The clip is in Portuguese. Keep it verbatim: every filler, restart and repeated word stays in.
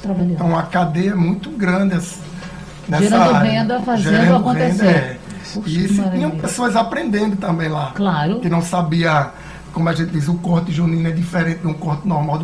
trabalhando. Então, a cadeia é muito grande nessa gerando área. renda, fazendo gerando acontecer. Renda, é. Poxa, E que se, maravilha. tinham pessoas aprendendo também lá. Claro. Que não sabia, como a gente diz, o corte junino é diferente de um corte normal.